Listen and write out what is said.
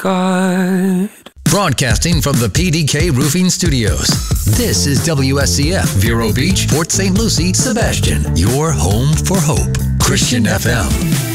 God. Broadcasting from the PDK Roofing Studios. This is WSCF, Vero Beach, Port St. Lucie, Sebastian, your home for hope. Christian FM.